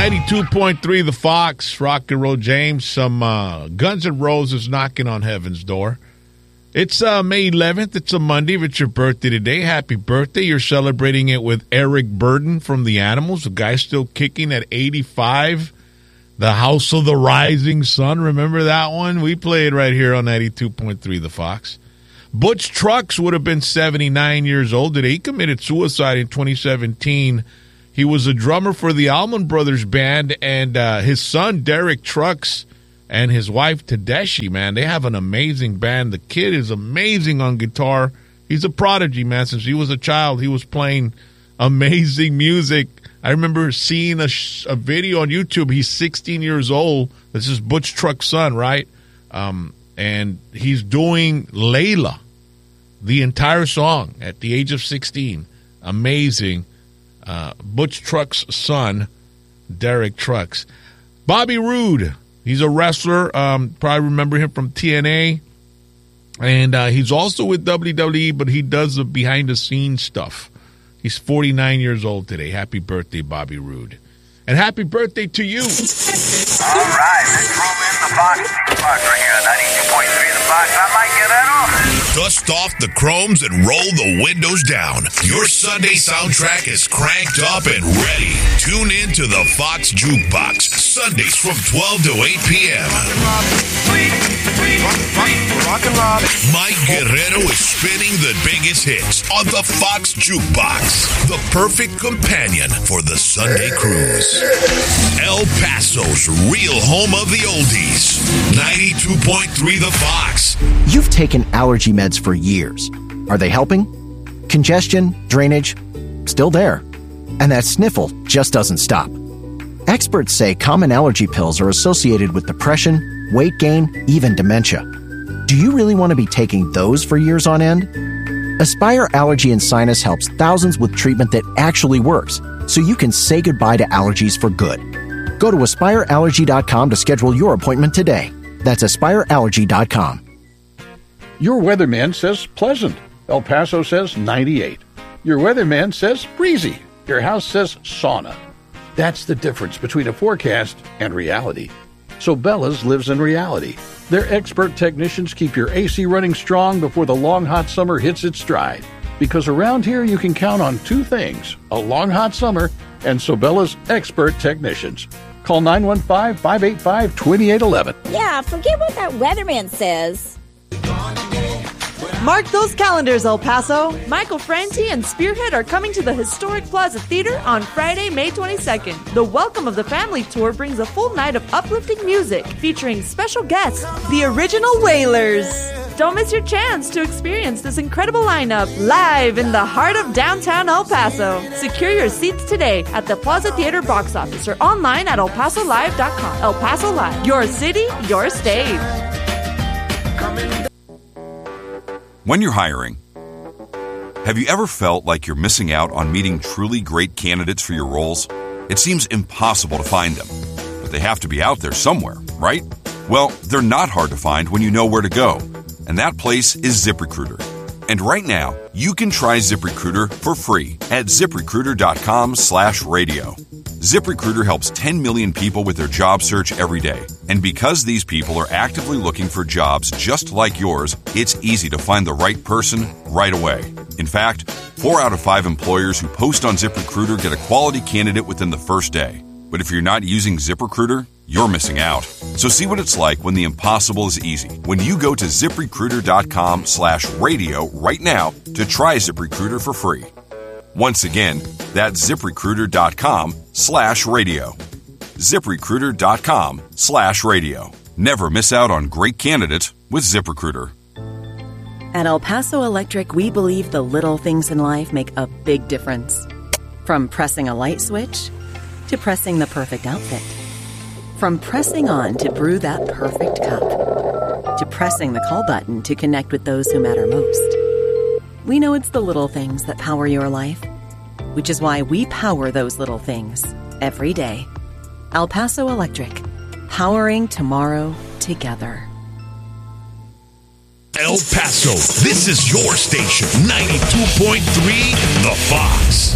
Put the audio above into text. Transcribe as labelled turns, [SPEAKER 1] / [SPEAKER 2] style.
[SPEAKER 1] 92.3 The Fox, Rock and Roll James. Some Guns N' Roses knocking on heaven's door. It's May 11th. It's a Monday. If it's your birthday today, happy birthday. You're celebrating it with Eric Burdon from The Animals, the guy still kicking at 85. The House of the Rising Sun. Remember that one? We played right here on 92.3 The Fox. Butch Trucks would have been 79 years old today. He committed suicide in 2017. He was a drummer for the Allman Brothers Band, and his son, Derek Trucks, and his wife, Tedeschi, man, they have an amazing band. The kid is amazing on guitar. He's a prodigy, man. Since he was a child, he was playing amazing music. I remember seeing a video on YouTube. He's 16 years old. This is Butch Trucks' son, right? And he's doing Layla, the entire song, at the age of 16. Amazing. Butch Trucks' son, Derek Trucks. Bobby Roode, he's a wrestler. Probably remember him from TNA. And he's also with WWE, but he does the behind-the-scenes stuff. He's 49 years old today. Happy birthday, Bobby Roode. And happy birthday to you.
[SPEAKER 2] All right, let's roll in the Fox right here on 92.3 The Fox. I like Guerrero.
[SPEAKER 3] Dust off the chromes and roll the windows down. Your Sunday soundtrack is cranked up and ready. Tune in to the Fox Jukebox, Sundays from 12 to 8 p.m. Mike Guerrero is spinning the biggest hits on the Fox Jukebox, the perfect companion for the Sunday cruise. El Paso's real home of the oldies, 92.3 The Fox.
[SPEAKER 4] You've taken allergy meds for years. Are they helping? Congestion, drainage, still there. And that sniffle just doesn't stop. Experts say common allergy pills are associated with depression, weight gain, even dementia. Do you really want to be taking those for years on end? Aspire Allergy and Sinus helps thousands with treatment that actually works, so you can say goodbye to allergies for good. Go to AspireAllergy.com to schedule your appointment today. That's AspireAllergy.com.
[SPEAKER 5] Your weatherman says pleasant. El Paso says 98. Your weatherman says breezy. Your house says sauna. That's the difference between a forecast and reality. So Bella's lives in reality. Their expert technicians keep your AC running strong before the long hot summer hits its stride. Because around here you can count on two things, a long hot summer and Sobella's expert technicians. Call 915-585-2811.
[SPEAKER 6] Yeah, forget what that weatherman says.
[SPEAKER 7] Mark those calendars, El Paso. Michael Franti and Spearhead are coming to the historic Plaza Theater on Friday, May 22nd. The Welcome of the Family Tour brings a full night of uplifting music featuring special guests, the original Wailers. Don't miss your chance to experience this incredible lineup live in the heart of downtown El Paso. Secure your seats today at the Plaza Theater box office or online at elpasolive.com. El Paso Live, your city, your stage.
[SPEAKER 8] When you're hiring, have you ever felt like you're missing out on meeting truly great candidates for your roles? It seems impossible to find them, but they have to be out there somewhere, right? Well, they're not hard to find when you know where to go, and that place is ZipRecruiter. And right now, you can try ZipRecruiter for free at ZipRecruiter.com/radio. ZipRecruiter helps 10 million people with their job search every day. And because these people are actively looking for jobs just like yours, it's easy to find the right person right away. In fact, 4 out of 5 employers who post on ZipRecruiter get a quality candidate within the first day. But if you're not using ZipRecruiter, you're missing out. So see what it's like when the impossible is easy. When you go to ZipRecruiter.com/radio right now to try ZipRecruiter for free. Once again, that's ZipRecruiter.com/radio. ZipRecruiter.com/radio. Never miss out on great candidates with ZipRecruiter.
[SPEAKER 9] At El Paso Electric, we believe the little things in life make a big difference. From pressing a light switch to pressing the perfect outfit. From pressing on to brew that perfect cup. To pressing the call button to connect with those who matter most. We know it's the little things that power your life, which is why we power those little things every day. El Paso Electric, powering tomorrow together.
[SPEAKER 3] El Paso, this is your station, 92.3 The Fox.